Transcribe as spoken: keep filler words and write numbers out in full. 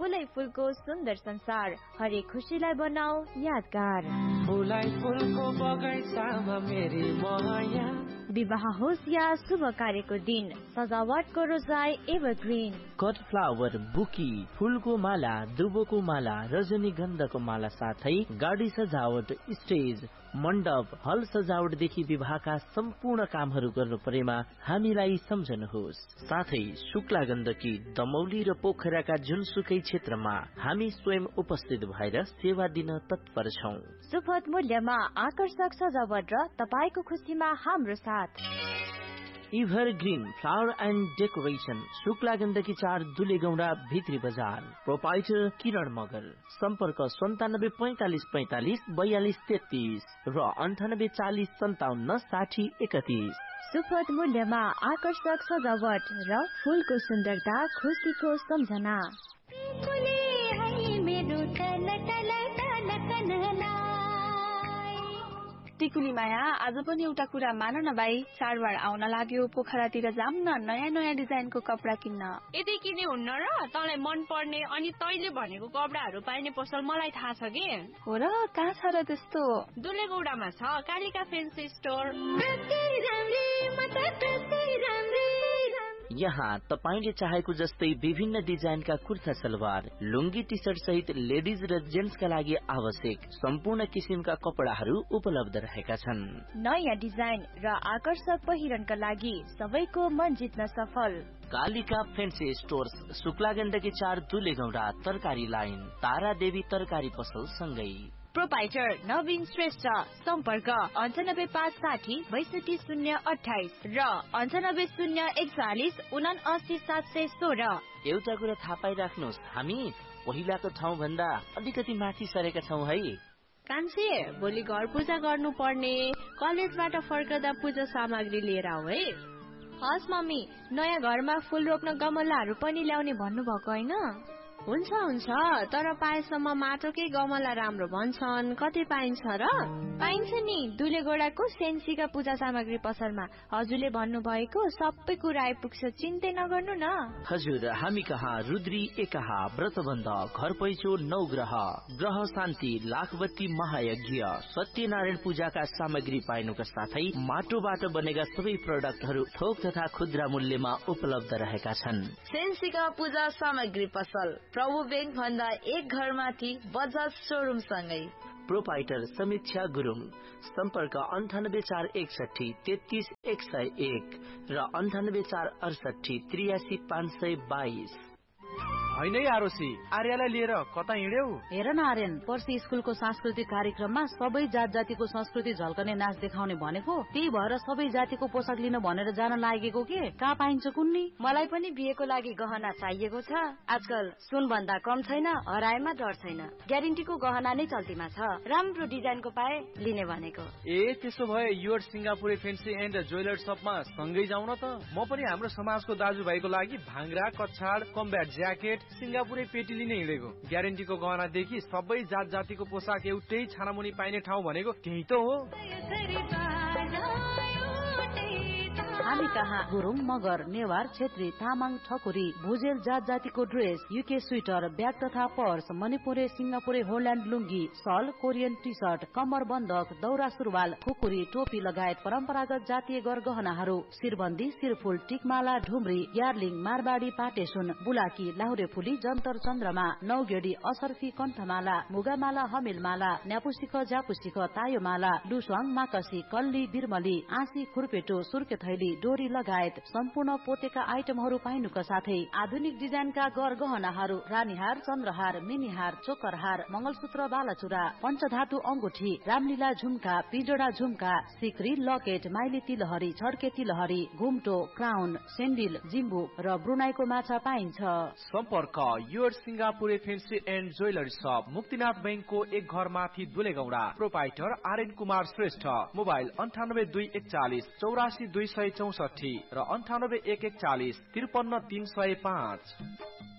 फुलै फुलको सुन्दर संसार, हरेक खुशीलाई बनाऊ यादगार। फुलै फुलको बगैँचामा मेरी माया, विवाह होस् या शुभ कार्यको दिन, सजावटको रोजाई एभरग्रीन। कट फ्लावर, बुकी, फुलको माला, दुबोको माला, रजनीगन्धाको माला साथै गाडी सजावट, स्टेज, मण्डप, हल सजावटदेखि विवाहका सम्पूर्ण कामहरू गर्नु परेमा हामीलाई सम्झनुहोस्। साथै शुक्ला गण्डकी, दमौली र पोखराका जुनसुकै क्षेत्रमा हामी स्वयं उपस्थित भएर सेवा दिन तत्पर छौं। सुपथ मूल्यमा आकर्षक सजावट र तपाईको खुशीमा हाम्रो साथ। Evergreen flower and decoration, Shukla Gandaki चार, दुलेगौडा, भित्री बजार। प्रोपाइटर किरण मगर। सम्पर्क सन्तानब्बे पैंतालिस पैंतालिस बयालिस तेत्तीस र अन्ठानब्बे चालिस सन्ताउन्न साठी एकतीस। सुपथ मूल्यमा आकर्षक सजावट र फूलको सुन्दरता, खुशीको सम्झना। टिकुली माया, आज पनि एउटा कुरा मान न भाइ, चाडबाड आउन लाग्यो, पोखरातिर जाम न नयाँ नयाँ डिजाइनको कपडा किन्न। यदि किने हुन्न र तँलाई मन पर्ने अनि तैले भनेको कपडाहरू पाइने पसल मलाई थाहा छ के। हो र, कहाँ छ र त्यस्तो? दुलेगौडामा छ कालिका फेन्सी स्टोर। यहाँ तपाईले चाहेको जस्तै विभिन्न डिजाइनका कुर्ता सलवार, लुङ्गी, टी सर्ट सहित लेडिज र जेन्ट्सका लागि आवश्यक सम्पूर्ण किसिमका कपडाहरू उपलब्ध रहेका छन्। नयाँ डिजाइन र आकर्षक पहिरनका लागि सबैको मन जित्न सफल। कालिका फेन्सी स्टोर्स, शुक्ला गण्डकी चार, दुलेगौडा, तरकारी लाइन, तारा देवी तरकारी पसल सँगै। प्रोपाइटर नवीन श्रेष्ठ। सम्पर्क अन्ठानब्बे पाँच साठी बैसठी शून्य अठाइस र अन्ठानब्बे शून्य एकचालिस उना अस्सी सात सय सोह्र। एउटा कुरा थाहा पाइराख्नुहोस्, हामी पहिलाको ठाउँ भन्दा अलिकति माथि सरेका छौँ है। कान्छे, भोलि घर पूजा गर्नु पर्ने, कलेजबाट फर्कदा पूजा सामग्री लिएर आऊ है। हस् मम्मी, नयाँ घरमा फूल रोप्न गमलाहरू पनि ल्याउने भन्नुभएको होइन? हुन्छ हुन्छ, तर पाएसम्म माटोकै गमला राम्रो भन्छन्। कति पाइन्छ र? पाइन्छ नि, दुलेगौडाको सेन्सीका पूजा सामग्री पसलमा। हजुरले भन्नुभएको सबै कुरा आइपुग्छ, चिन्तै नगर्नु न। हजुर, हामी कहाँ रुद्री एकाहा, व्रतबन्ध, घर पैसो, नौ ग्रह, ग्रह शान्ति, लाखबत्ती महायज्ञ, सत्यनारायण पूजाका सामग्री पाइनुका साथै माटोबाट बनेका सबै प्रोडक्टहरू थोक तथा खुद्रा मूल्यमा उपलब्ध रहेका छन्। सेन्सीका पूजा सामग्री पसल, प्रभु बैंक भन्दा एक घर माथि, बजाज सोरूम सँगै। प्रोपाइटर समीक्षा गुरुङ। सम्पर्क अन्ठानब्बे चार एकसठी तेत्तीस एक सय एक र अन्ठानब्बे चार अडसठी त्रियासी पाँच सय बाइस। होइन है आरोसी, आर्यलाई लिएर कता हिँड्यौ? हेर न आर्यन, पर्सि स्कुलको सांस्कृतिक कार्यक्रममा सबै जात जातिको संस्कृति झल्कने नाच देखाउने भनेको, त्यही भएर सबै जातिको पोसाक लिन भनेर जान लागेको के। कहाँ पाइन्छ कुन्नी? मलाई पनि बिहेको लागि गहना चाहिएको छ। आजकल सुन भन्दा कम छैन, हराएमा डर छैन। ग्यारेन्टीको गहना नै चल्तीमा छ, राम्रो डिजाइनको पाए लिने भनेको। ए त्यसो भए your Singapure fancy and jeweller शपमा सँगै जाउँ न त। म पनि हाम्रो समाजको दाजुभाइको लागि भाङ्रा, कछाड, कम्ब्याट ज्याकेट, सिंगापुरे पेटी लिने हिँडेको। ग्यारेन्टीको गहनादेखि सबै जात जातिको पोसाक एउटै छानामुनि पाइने ठाउँ भनेको केही त हो। हामी कहाँ गुरुङ, मगर, नेवार, छेत्री, तामाङ, ठकुरी, भुजेल जात जातिको ड्रेस, युके स्वेटर, ब्याग तथा पर्स, मणिपुरे, सिंगापुरे, होल्यान्ड लुङ्गी, सल, कोरियन टी सर्ट, कम्मर बन्दक, दौरा सुरुवाल, खुकुरी, टोपी लगायत परम्परागत जातीय गरगहनाहरू, शिरबन्दी, शिरफुल, टिकमाला, ढुम्री, यार्लिङ, मारबाडी, पाटेसुन, बुलाकी, लाहुरे फुली, जन्तर चन्द्रमा, नौगेडी, असर्फी, कण्ठमाला, मुगामाला, हमिलमाला, न्यापुसिक, ज्यापुसिक, तायोमाला, लुस्वाङ, माकसी, कल्ली, बिरमली, आँसी, खुर्पेटो, सुर्के थैली, डोरी लगायत सम्पूर्ण पोतेका आइटमहरू पाइनुका साथै आधुनिक डिजाइनका गरगहनाहरू, रानीहार, चन्द्रहार, मिनीहार, चोकरहार, मंगलसूत्र, बालाचुरा, पञ्चधातु अंगुठी, रामलीला झुम्का, पिजोडा झुम्का, सिक्री, लकेट, माइली तिलहरी, छड्के तिलहरी, घुम्टो, क्राउन, सेन्डिल, जिम्बु र ब्रुनाईको माछा पाइन्छ। सम्पर्क your Singapure fancy and jewellery शप, मुक्तिनाथ बैंकको एक घर माथि, दुलेगौडा। प्रोपाइटर आर्यन कुमार श्रेष्ठ। मोबाइल अन्ठानब्बे दुई एकचालिस चौरासी दुई सय चौसठी र अन्ठानब्बे एक एकचालिस त्रिपन्न तीन सय पाँच।